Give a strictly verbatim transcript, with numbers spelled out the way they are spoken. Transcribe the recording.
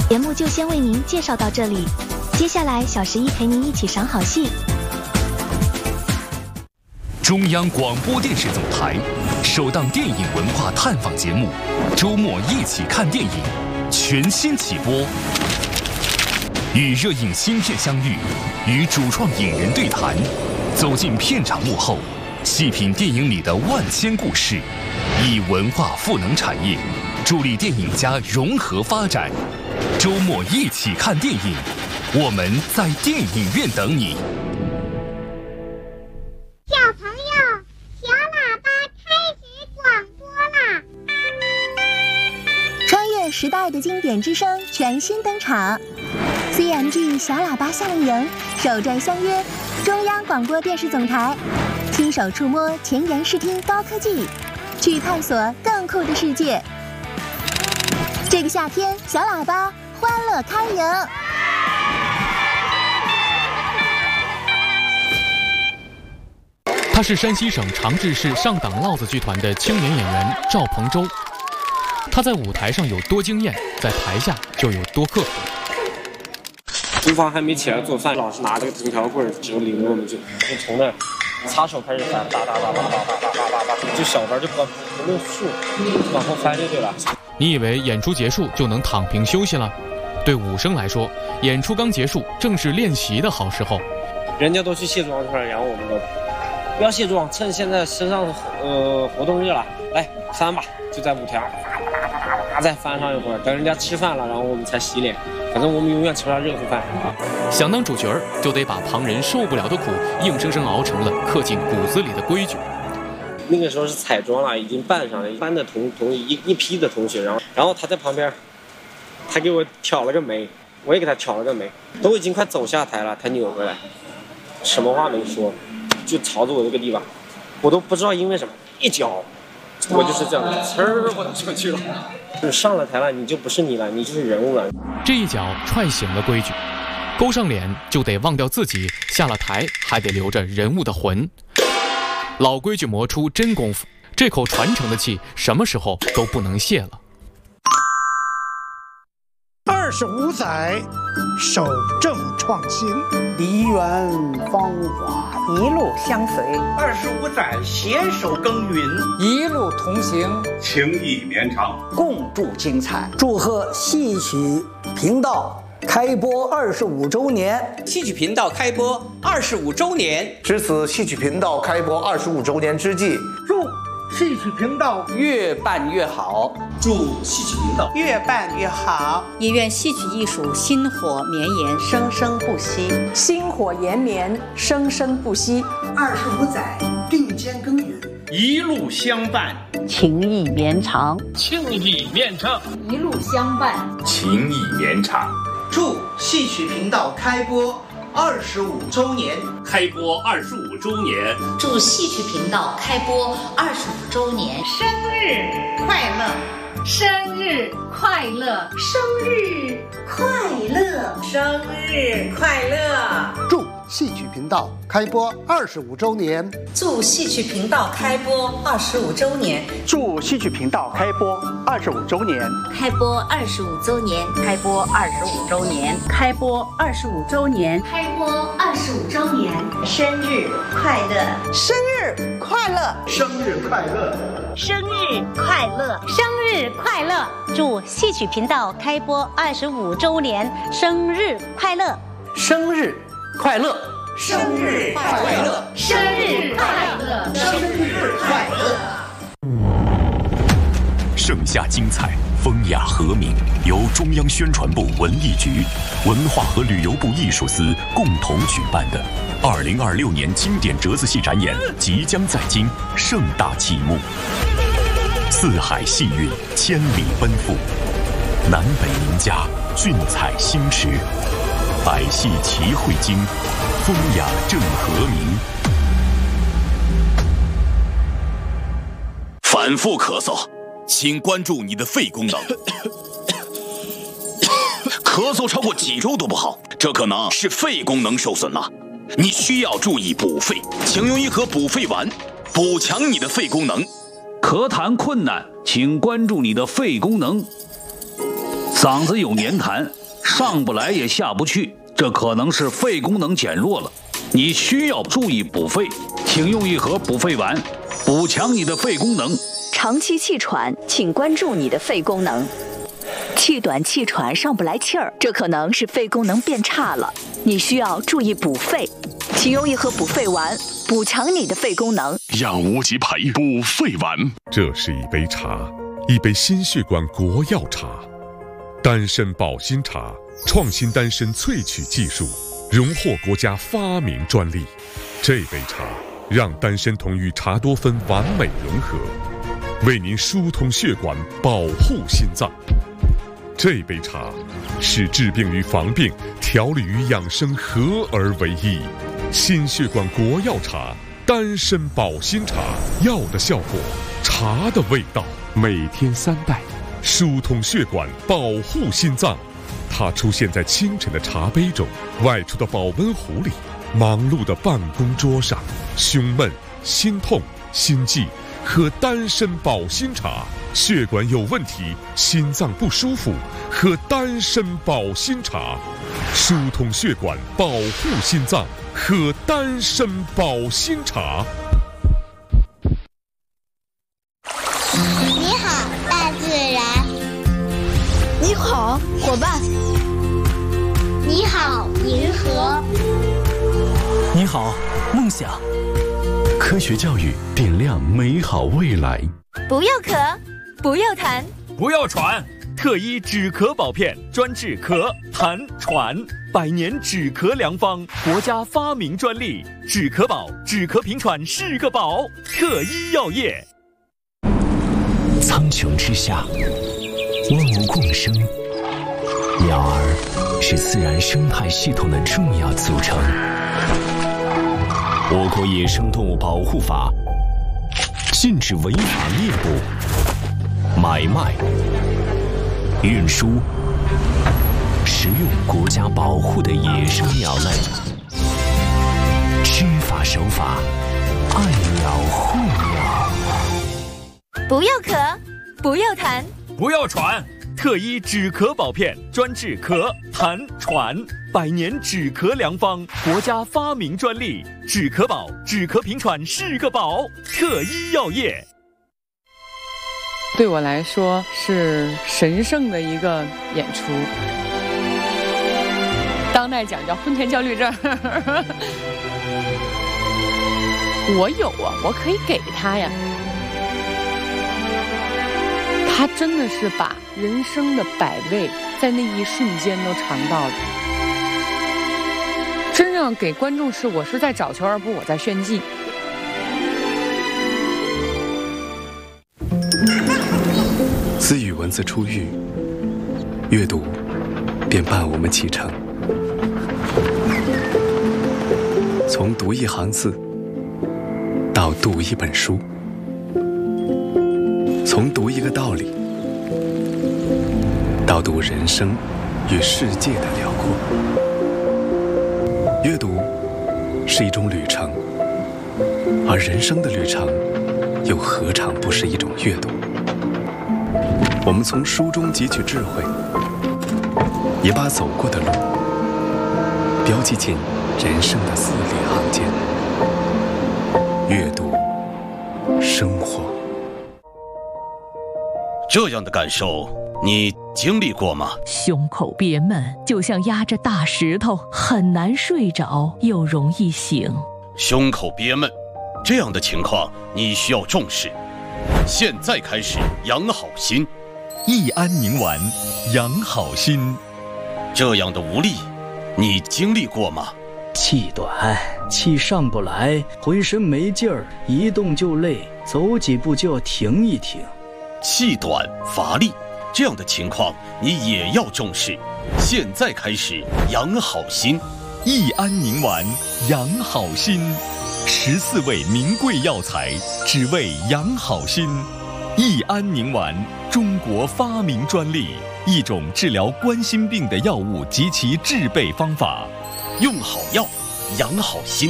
节目就先为您介绍到这里，接下来小十一陪您一起赏好戏。 中央广播电视总台首档电影文化探访节目《周末一起看电影》全新起播，与热映新片相遇，与主创影人对谈，走进片场幕后，细品电影里的万千故事，以文化赋能产业，助力电影家融合发展。周末一起看电影，我们在电影院等你。 小朋友，小喇叭开始广播啦！ 穿越时代的经典之声全新登场 ，C M G 小喇叭夏令营首站相约中央广播电视总台，亲手触摸前沿视听高科技，去探索更酷的世界。这个夏天，小喇叭欢乐开营。 他是山西省长治市上党烙子剧团的青年演员赵鹏洲。他在舞台上有多惊艳，在台下就有多刻苦。 厨房还没起来做饭，老师拿这个藤条棍指领着我们去，就从那擦手开始翻，哒哒哒哒哒哒哒哒哒，就小孩就不不论数往后翻就对了。 你以为演出结束就能躺平休息了？对武生来说，演出刚结束正是练习的好时候。 人家都去卸妆去了，然后我们都不要卸妆，趁现在身上呃活动日了，来翻吧，就在舞台上再翻上一会儿，等人家吃饭了，然后我们才洗脸。反正我们永远吃不上热乎饭。 想当主角儿，就得把旁人受不了的苦硬生生熬成了刻进骨子里的规矩。 那个时候是彩妆了，已经扮上了班的同同一一批的同学，然后然后他在旁边，他给我挑了个眉，我也给他挑了个眉，都已经快走下台了，他扭回来，什么话没说，就朝着我这个地方，我都不知道因为什么，一脚，我就是这样的，呲儿我就上去了。你上了台了，你就不是你了，你就是人物了。 这一脚踹醒了规矩，勾上脸就得忘掉自己，下了台还得留着人物的魂。老规矩磨出真功夫，这口传承的气什么时候都不能泄了。 二十五载，守正创新， 梨园芳华一路相随； 二十五载，携手耕耘， 一路同行， 情谊绵长， 共筑精彩。 祝贺戏曲频道开播二十五周年！ 戏曲频道开播二十五周年， 值此戏曲频道开播二十五周年之际， 祝戏曲频道越办越好， 祝戏曲频道越办越好， 也愿戏曲艺术薪火绵延，生生不息。 薪火延绵，生生不息。 二十五载，并肩耕耘， 一路相伴， 情谊绵长， 情谊绵长， 一路相伴， 情谊绵长。 祝戏曲频道开播二十五周年！ 开播二十五周年！ 祝戏曲频道开播二十五周年！ 生日快乐！ 生日快乐！ 生日快乐！ 生日快乐！ 祝戏曲频道开播二十五周年！ 祝戏曲频道开播二十五周年！ 祝戏曲频道开播二十五周年！ 开播二十五周年！ 开播二十五周年！ 开播二十五周年！ 开播二十五周年！ 生日快乐！ 生日快乐！ 生日快乐！ 生日快乐！ 生日快乐！祝戏曲频道开播二十五周年！生日快乐！ 生日快乐！ 生日快乐！ 生日快乐！ 生日快乐！ 盛夏精彩，风雅和鸣，由中央宣传部文艺局、文化和旅游部艺术司共同举办的二零二六年经典折子戏展演即将在京盛大启幕。四海戏韵，千里奔赴，南北名家，俊采星驰，百戏齐汇京，风雅正和鸣。 反复咳嗽，请关注你的肺功能。咳嗽超过几周都不好，这可能是肺功能受损了。你需要注意补肺，请用一盒补肺丸，补强你的肺功能。 咳痰困难，请关注你的肺功能。 嗓子有黏痰，上不来也下不去，这可能是肺功能减弱了。你需要注意补肺，请用一盒补肺丸，补强你的肺功能。 长期气喘，请关注你的肺功能。气短气喘上不来气儿，这可能是肺功能变差了，你需要注意补肺，请用一盒补肺丸，补强你的肺功能。 养无极牌补肺丸， 这是一杯茶，一杯心血管国药茶，丹参保心茶，创新丹参萃取技术，荣获国家发明专利。这杯茶让丹参酮与茶多酚完美融合，为您疏通血管，保护心脏。这杯茶是治病与防病、调理与养生合而为一。心血管国药茶，丹参保心茶，药的效果，茶的味道。每天三袋，疏通血管，保护心脏。它出现在清晨的茶杯中，外出的保温壶里，忙碌的办公桌上。胸闷、心痛、心悸，喝丹参保心茶。血管有问题，心脏不舒服，喝丹参保心茶。疏通血管，保护心脏，喝丹参保心茶。 你好，大自然。 你好，伙伴。 你好，银河。 你好，梦想。科学教育点亮美好未来。 不要咳，不要痰， 不要喘，特医止咳保片，专治咳、痰、喘，百年止咳良方，国家发明专利，止咳宝，止咳平喘是个宝。特医药业。 苍穹之下，万物共生，鸟儿是自然生态系统的重要组成。我国野生动物保护法禁止违法猎捕、买卖、运输、食用国家保护的野生鸟类。知法守法，爱鸟护鸟。 不要咳，不要痰， 不要喘，特医止咳保片，专治咳、痰、喘，百年止咳良方，国家发明专利，止咳宝，止咳平喘是个宝。特医药业。 对我来说是神圣的一个演出，当代讲叫婚前焦虑症。我有啊，我可以给他呀。他真的是把人生的百味在那一瞬间都尝到了。真正给观众是我是在找求，而不是我在炫技。 自语文字出狱，阅读便伴我们启程。从读一行字到读一本书，从读一个道理到读人生与世界的辽阔。阅读是一种旅程，而人生的旅程又何尝不是一种阅读？我们从书中汲取智慧，也把走过的路标记进人生的字里行间。阅读，生活。 这样的感受，你经历过吗？ 胸口憋闷，就像压着大石头，很难睡着，又容易醒。 胸口憋闷，这样的情况你需要重视。现在开始养好心。 益安宁丸，养好心。 这样的无力，你经历过吗？ 气短，气上不来，浑身没劲儿，一动就累，走几步就要停一停。 气短乏力，这样的情况你也要重视。现在开始养好心。 益安宁丸，养好心。十四味名贵药材，只为养好心。益安宁丸，中国发明专利，一种治疗冠心病的药物及其制备方法。 用好药，养好心。